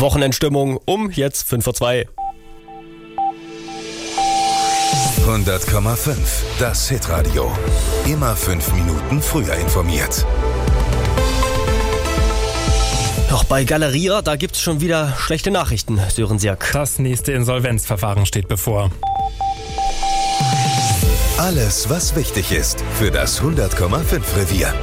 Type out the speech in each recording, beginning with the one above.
Wochenendstimmung um jetzt 5:02. 100,5. Das Hitradio. Immer 5 Minuten früher informiert. Doch bei Galeria, da gibt's schon wieder schlechte Nachrichten, Sören Sierk. Das nächste Insolvenzverfahren steht bevor. Alles, was wichtig ist für das 100,5 Revier.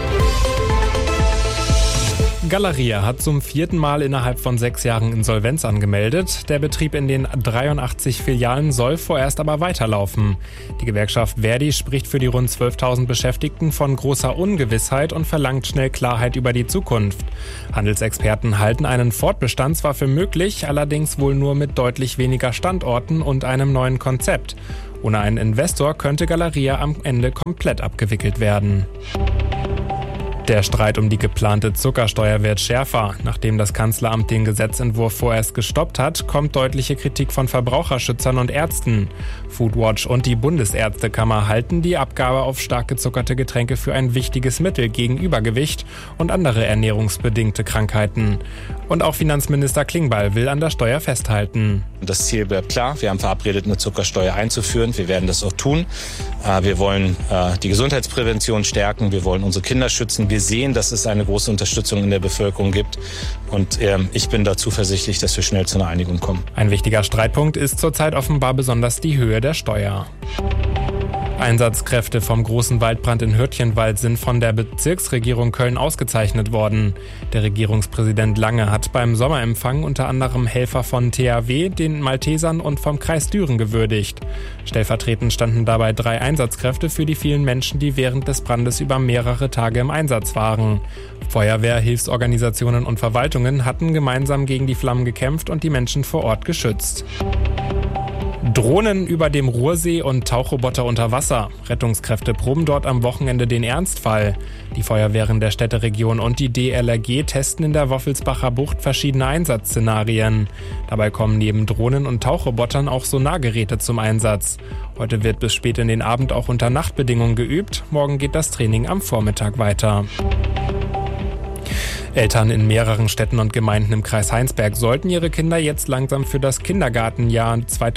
Galeria hat zum 4. Mal innerhalb von 6 Jahren Insolvenz angemeldet. Der Betrieb in den 83 Filialen soll vorerst aber weiterlaufen. Die Gewerkschaft Verdi spricht für die rund 12.000 Beschäftigten von großer Ungewissheit und verlangt schnell Klarheit über die Zukunft. Handelsexperten halten einen Fortbestand zwar für möglich, allerdings wohl nur mit deutlich weniger Standorten und einem neuen Konzept. Ohne einen Investor könnte Galeria am Ende komplett abgewickelt werden. Der Streit um die geplante Zuckersteuer wird schärfer. Nachdem das Kanzleramt den Gesetzentwurf vorerst gestoppt hat, kommt deutliche Kritik von Verbraucherschützern und Ärzten. Foodwatch und die Bundesärztekammer halten die Abgabe auf stark gezuckerte Getränke für ein wichtiges Mittel gegen Übergewicht und andere ernährungsbedingte Krankheiten. Und auch Finanzminister Klingbeil will an der Steuer festhalten. Das Ziel bleibt klar. Wir haben verabredet, eine Zuckersteuer einzuführen. Wir werden das auch tun. Wir wollen die Gesundheitsprävention stärken. Wir wollen unsere Kinder schützen. Wir sehen, dass es eine große Unterstützung in der Bevölkerung gibt. Und ich bin da zuversichtlich, dass wir schnell zu einer Einigung kommen. Ein wichtiger Streitpunkt ist zurzeit offenbar besonders die Höhe der Steuer. Einsatzkräfte vom großen Waldbrand in Hürtchenwald sind von der Bezirksregierung Köln ausgezeichnet worden. Der Regierungspräsident Lange hat beim Sommerempfang unter anderem Helfer von THW, den Maltesern und vom Kreis Düren gewürdigt. Stellvertretend standen dabei 3 Einsatzkräfte für die vielen Menschen, die während des Brandes über mehrere Tage im Einsatz waren. Feuerwehr, Hilfsorganisationen und Verwaltungen hatten gemeinsam gegen die Flammen gekämpft und die Menschen vor Ort geschützt. Drohnen über dem Ruhrsee und Tauchroboter unter Wasser. Rettungskräfte proben dort am Wochenende den Ernstfall. Die Feuerwehren der Städteregion und die DLRG testen in der Woffelsbacher Bucht verschiedene Einsatzszenarien. Dabei kommen neben Drohnen und Tauchrobotern auch Sonargeräte zum Einsatz. Heute wird bis spät in den Abend auch unter Nachtbedingungen geübt. Morgen geht das Training am Vormittag weiter. Eltern in mehreren Städten und Gemeinden im Kreis Heinsberg sollten ihre Kinder jetzt langsam für das Kindergartenjahr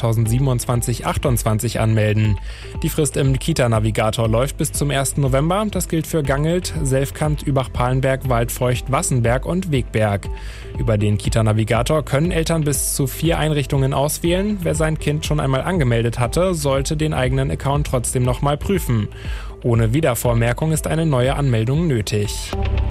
2027/28 anmelden. Die Frist im Kita-Navigator läuft bis zum 1. November. Das gilt für Gangelt, Selfkant, Übach-Palenberg, Waldfeucht, Wassenberg und Wegberg. Über den Kita-Navigator können Eltern bis zu 4 Einrichtungen auswählen. Wer sein Kind schon einmal angemeldet hatte, sollte den eigenen Account trotzdem nochmal prüfen. Ohne Wiedervormerkung ist eine neue Anmeldung nötig.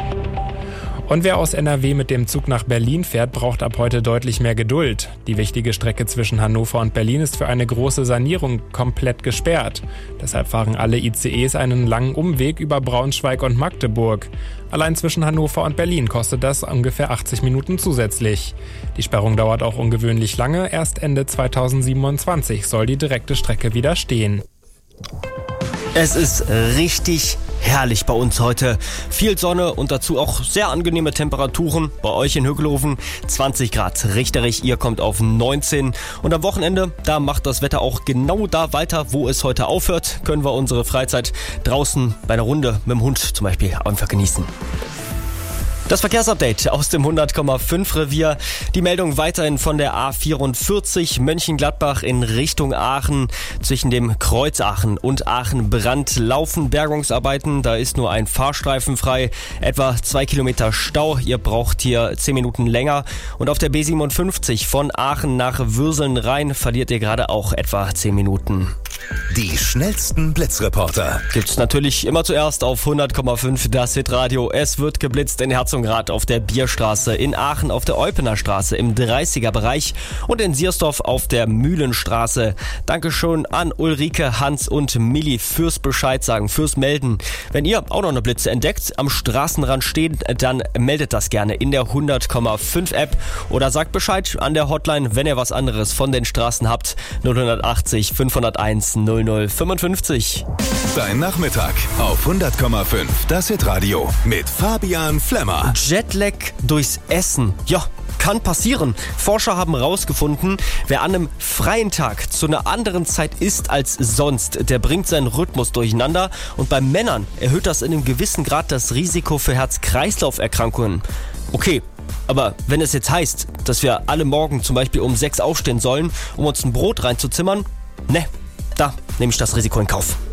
Und wer aus NRW mit dem Zug nach Berlin fährt, braucht ab heute deutlich mehr Geduld. Die wichtige Strecke zwischen Hannover und Berlin ist für eine große Sanierung komplett gesperrt. Deshalb fahren alle ICEs einen langen Umweg über Braunschweig und Magdeburg. Allein zwischen Hannover und Berlin kostet das ungefähr 80 Minuten zusätzlich. Die Sperrung dauert auch ungewöhnlich lange. Erst Ende 2027 soll die direkte Strecke wieder stehen. Es ist richtig herrlich bei uns heute. Viel Sonne und dazu auch sehr angenehme Temperaturen. Bei euch in Hückelhofen 20 Grad. Richterich, ihr kommt auf 19. Und am Wochenende, da macht das Wetter auch genau da weiter, wo es heute aufhört. Können wir unsere Freizeit draußen bei einer Runde mit dem Hund zum Beispiel einfach genießen. Das Verkehrsupdate aus dem 100,5 Revier. Die Meldung weiterhin von der A44 Mönchengladbach in Richtung Aachen. Zwischen dem Kreuz Aachen und Aachen-Brand laufen Bergungsarbeiten. Da ist nur ein Fahrstreifen frei. Etwa 2 Kilometer Stau. Ihr braucht hier 10 Minuten länger. Und auf der B57 von Aachen nach Würseln-Rhein verliert ihr gerade auch etwa 10 Minuten. Die schnellsten Blitzreporter Gibt's natürlich immer zuerst auf 100,5 das Hitradio. Es wird geblitzt in Herzogenrath auf der Bierstraße, in Aachen auf der Eupener Straße im 30er-Bereich und in Siersdorf auf der Mühlenstraße. Dankeschön an Ulrike, Hans und Milli fürs Bescheid sagen, fürs Melden. Wenn ihr auch noch eine Blitze entdeckt, am Straßenrand stehen, dann meldet das gerne in der 100,5 App oder sagt Bescheid an der Hotline, wenn ihr was anderes von den Straßen habt. 080 501 0055. Dein Nachmittag auf 100,5 das Hitradio mit Fabian Flemmer. Jetlag durchs Essen. Ja, kann passieren. Forscher haben herausgefunden, wer an einem freien Tag zu einer anderen Zeit isst als sonst, der bringt seinen Rhythmus durcheinander. Und bei Männern erhöht das in einem gewissen Grad das Risiko für Herz-Kreislauf-Erkrankungen. Okay, Aber wenn es jetzt heißt, dass wir alle morgen zum Beispiel um 6 aufstehen sollen, um uns ein Brot reinzuzimmern, ne, da nehme ich das Risiko in Kauf.